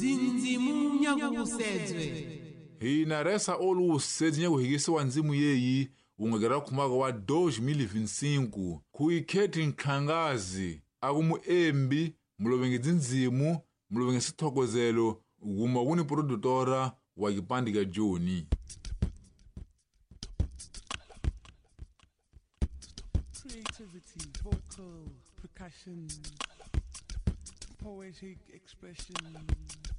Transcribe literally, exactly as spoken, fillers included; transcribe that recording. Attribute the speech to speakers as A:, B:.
A: zinzimu nyakusedzwe
B: hina resa olusedzi nyakuhikisiwa nzimu yeyi ungekera kumwaka wa dois mil e vinte e cinco kuikheti nkhangazi akumu embi mulowenge dzinzimu mulowenge sithokozelo guma kuni produtora wa kipandika Joni.
C: Creativity, vocal, percussion, poetic expression.